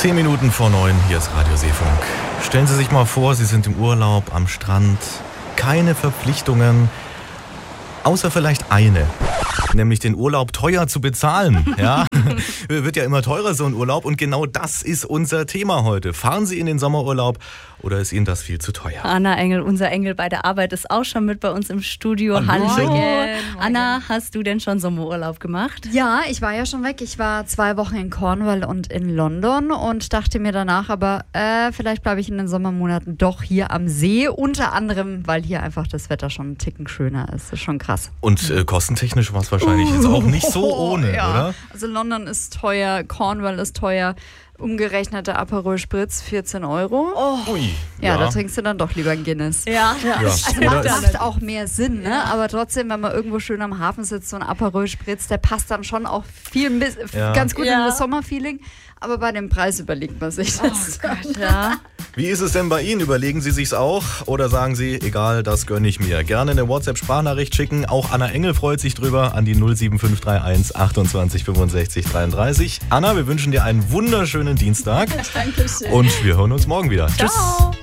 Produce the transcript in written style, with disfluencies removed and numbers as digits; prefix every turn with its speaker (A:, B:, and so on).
A: 10 Minuten vor 9, hier ist Radio Seefunk. Stellen Sie sich mal vor, Sie sind im Urlaub am Strand. Keine Verpflichtungen, außer vielleicht eine. Nämlich den Urlaub teuer zu bezahlen. Ja? Wird ja immer teurer, so ein Urlaub. Und genau das ist unser Thema heute. Fahren Sie in den Sommerurlaub oder ist Ihnen das viel zu teuer?
B: Anna Engel, unser Engel bei der Arbeit, ist auch schon mit bei uns im Studio.
A: Hallo.
B: Anna, hast du denn schon Sommerurlaub gemacht?
C: Ja, ich war ja schon weg. Ich war 2 Wochen in Cornwall und in London und dachte mir danach aber, vielleicht bleibe ich in den Sommermonaten doch hier am See. Unter anderem, weil hier einfach das Wetter schon einen Ticken schöner ist. Das ist schon krass.
A: Und kostentechnisch war es wahrscheinlich jetzt auch nicht so ohne,
C: ja.
A: oder?
C: Also London ist teuer, Cornwall ist teuer. Umgerechneter Aperol Spritz 14 Euro.
A: Ui,
C: Ja, da trinkst du dann doch lieber ein Guinness.
B: Ja.
C: Also
A: Oder-
C: macht auch mehr Sinn, ne? Aber trotzdem, wenn man irgendwo schön am Hafen sitzt, so ein Aperol Spritz, der passt dann schon auch ganz gut in das Sommerfeeling. Aber bei dem Preis überlegt man sich das.
B: Oh Gott, ja.
A: Wie ist es denn bei Ihnen? Überlegen Sie sich's auch oder sagen Sie, egal, das gönne ich mir? Gerne eine WhatsApp-Sprachnachricht schicken. Auch Anna Engel freut sich drüber an die 07531 28 65 33. Anna, wir wünschen dir einen wunderschönen Dienstag.
C: Dankeschön.
A: Und wir hören uns morgen wieder. Tschüss.
B: Ciao.